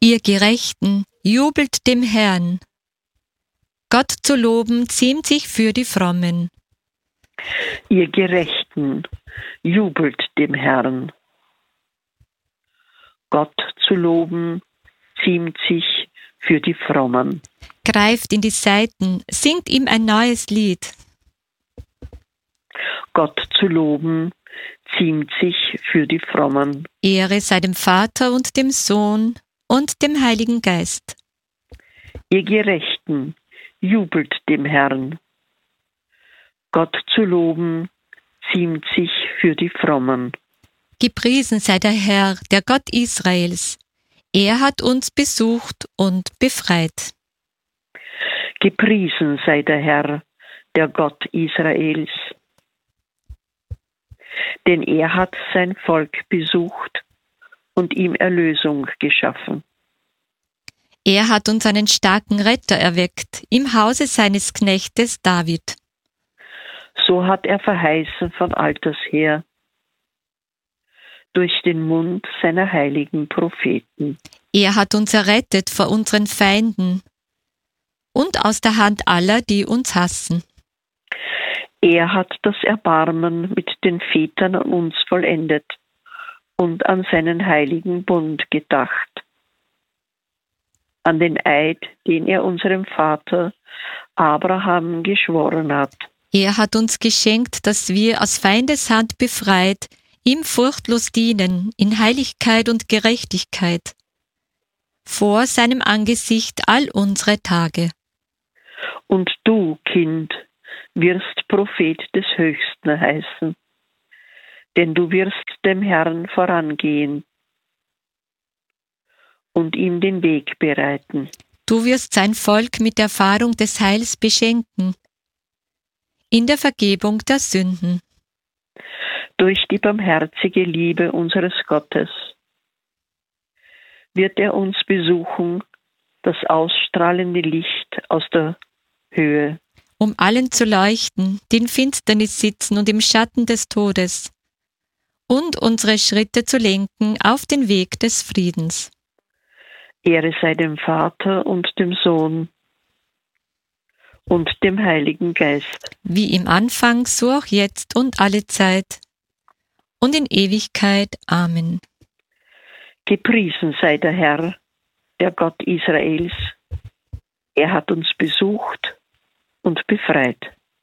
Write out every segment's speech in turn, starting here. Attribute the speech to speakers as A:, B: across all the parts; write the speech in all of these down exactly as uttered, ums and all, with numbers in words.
A: Ihr Gerechten, jubelt dem Herrn. Gott zu loben ziemt sich für die Frommen.
B: Ihr Gerechten, jubelt dem Herrn. Gott zu loben ziemt sich für die Frommen.
A: Greift in die Saiten, singt ihm ein neues Lied.
B: Gott zu loben ziemt sich für die Frommen.
A: Ehre sei dem Vater und dem Sohn und dem Heiligen Geist.
B: Ihr Gerechten, jubelt dem Herrn. Gott zu loben ziemt sich für die Frommen.
A: Gepriesen sei der Herr, der Gott Israels. Er hat uns besucht und befreit.
B: Gepriesen sei der Herr, der Gott Israels. Denn er hat sein Volk besucht und ihm Erlösung geschaffen.
A: Er hat uns einen starken Retter erweckt, im Hause seines Knechtes David.
B: So hat er verheißen von alters her, durch den Mund seiner heiligen Propheten.
A: Er hat uns errettet vor unseren Feinden und aus der Hand aller, die uns hassen.
B: Er hat das Erbarmen mit den Vätern an uns vollendet und an seinen heiligen Bund gedacht, an den Eid, den er unserem Vater Abraham geschworen hat.
A: Er hat uns geschenkt, dass wir aus Feindeshand befreit, ihm furchtlos dienen, in Heiligkeit und Gerechtigkeit, vor seinem Angesicht all unsere Tage.
B: Und du, Kind, wirst Prophet des Höchsten heißen, denn du wirst dem Herrn vorangehen und ihm den Weg bereiten.
A: Du wirst sein Volk mit Erfahrung des Heils beschenken, in der Vergebung der Sünden.
B: Durch die barmherzige Liebe unseres Gottes wird er uns besuchen, das ausstrahlende Licht aus der Höhe,
A: um allen zu leuchten, die in Finsternis sitzen und im Schatten des Todes, und unsere Schritte zu lenken auf den Weg des Friedens.
B: Ehre sei dem Vater und dem Sohn und dem Heiligen Geist.
A: Wie im Anfang, so auch jetzt und alle Zeit und in Ewigkeit. Amen.
B: Gepriesen sei der Herr, der Gott Israels. Er hat uns besucht und befreit.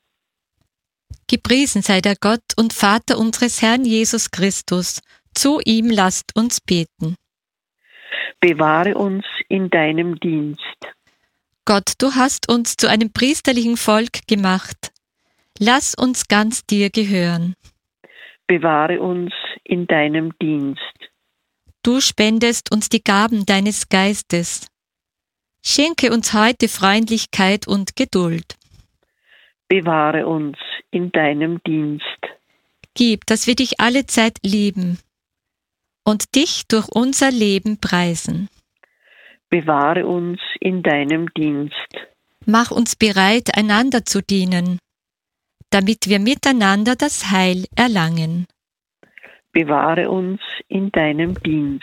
A: Gepriesen sei der Gott und Vater unseres Herrn Jesus Christus. Zu ihm lasst uns beten.
B: Bewahre uns in deinem Dienst.
A: Gott, du hast uns zu einem priesterlichen Volk gemacht. Lass uns ganz dir gehören.
B: Bewahre uns in deinem Dienst.
A: Du spendest uns die Gaben deines Geistes. Schenke uns heute Freundlichkeit und Geduld.
B: Bewahre uns in deinem Dienst.
A: Gib, dass wir dich alle Zeit lieben und dich durch unser Leben preisen.
B: Bewahre uns in deinem Dienst.
A: Mach uns bereit, einander zu dienen, damit wir miteinander das Heil erlangen.
B: Bewahre uns in deinem Dienst.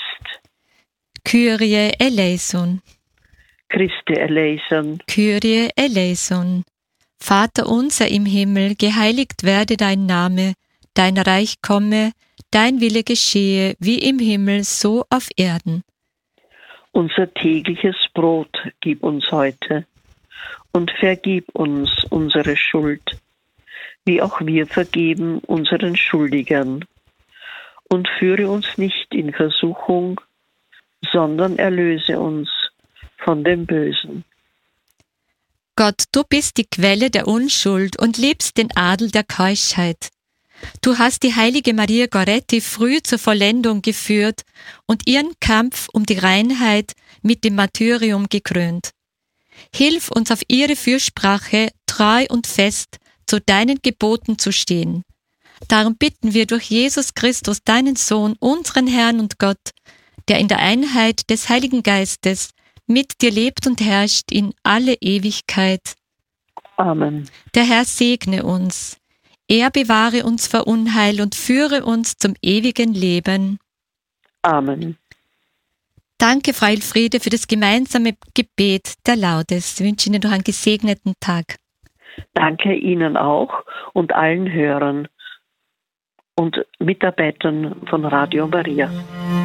A: Kyrie eleison.
B: Christe eleison.
A: Kyrie eleison. Vater unser im Himmel, geheiligt werde dein Name, dein Reich komme, dein Wille geschehe, wie im Himmel, so auf Erden.
B: Unser tägliches Brot gib uns heute und vergib uns unsere Schuld, wie auch wir vergeben unseren Schuldigern. Und führe uns nicht in Versuchung, sondern erlöse uns von dem Bösen.
A: Gott, du bist die Quelle der Unschuld und liebst den Adel der Keuschheit. Du hast die heilige Maria Goretti früh zur Vollendung geführt und ihren Kampf um die Reinheit mit dem Martyrium gekrönt. Hilf uns auf ihre Fürsprache treu und fest zu deinen Geboten zu stehen. Darum bitten wir durch Jesus Christus, deinen Sohn, unseren Herrn und Gott, der in der Einheit des Heiligen Geistes mit dir lebt und herrscht in alle Ewigkeit.
B: Amen.
A: Der Herr segne uns. Er bewahre uns vor Unheil und führe uns zum ewigen Leben.
B: Amen.
A: Danke, Frau Elfriede, für das gemeinsame Gebet der Laudes. Ich wünsche Ihnen noch einen gesegneten Tag.
B: Danke Ihnen auch und allen Hörern und Mitarbeitern von Radio Maria.